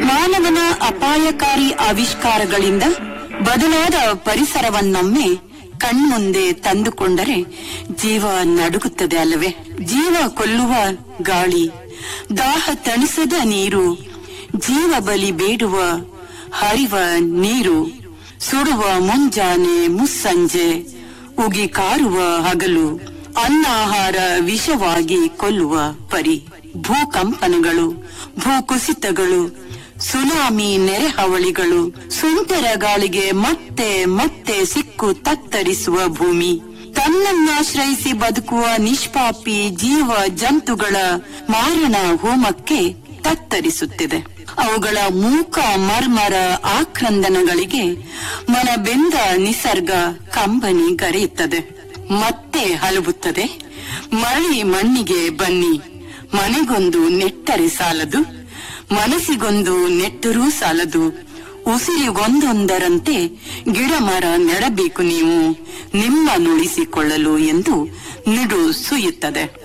ಮಾನವನ ಅಪಾಯಕಾರಿ ಆವಿಷ್ಕಾರಗಳಿಂದ ಬದಲಾದ ಪರಿಸರವನ್ನೊಮ್ಮೆ ಕಣ್ಮುಂದೆ ತಂದುಕೊಂಡರೆ ಜೀವ ನಡುಗುತ್ತದೆ ಅಲ್ಲವೇ? ಜೀವ ಕೊಲ್ಲುವ ಗಾಳಿ, ದಾಹ ತಣಿಸದ ನೀರು, ಜೀವ ಬಲಿ ಬೇಡುವ ಹರಿವ ನೀರು, ಸುಡುವ ಮುಂಜಾನೆ ಮುಸ್ಸಂಜೆ, ಉಗಿ ಕಾರುವ ಹಗಲು, ಅನ್ನಾಹಾರ ವಿಷವಾಗಿ ಕೊಲ್ಲುವ ಪರಿ, ಭೂಕಂಪನಗಳು, ಭೂಕುಸಿತಗಳು, ಸುನಾಮಿ ನೆರೆಹಾವಳಿಗಳು, ಸುಂಟರ ಗಾಳಿಗೆ ಮತ್ತೆ ಮತ್ತೆ ಸಿಕ್ಕು ತತ್ತರಿಸುವ ಭೂಮಿ, ತನ್ನನ್ನಾಶ್ರಯಿಸಿ ಬದುಕುವ ನಿಷ್ಪಾಪಿ ಜೀವ ಜಂತುಗಳ ಮಾರಣ ಹೋಮಕ್ಕೆ ತತ್ತರಿಸುತ್ತಿದೆ. ಅವುಗಳ ಮೂಕ ಮರ್ಮರ ಆಕ್ರಂದನಗಳಿಗೆ ಮನಬೆಂದ ನಿಸರ್ಗ ಕಂಬನಿ ಗರೆಯುತ್ತದೆ. ಮತ್ತೆ ಹಲಬುತ್ತದೆ, ಮರಳಿ ಮಣ್ಣಿಗೆ ಬನ್ನಿ, ಮನೆಗೊಂದು ನೆಟ್ಟರೆ ಸಾಲದು, ಮನಸ್ಸಿಗೊಂದು ನೆಟ್ಟರೂ ಸಾಲದು, ಉಸಿರಿಗೊಂದೊಂದರಂತೆ ಗಿಡ ಮರ ನೆಡಬೇಕು ನೀವು ನಿಮ್ಮನ್ನುಳಿಸಿಕೊಳ್ಳಲು ಎಂದು ನಿಡು ಸುಯುತ್ತದೆ.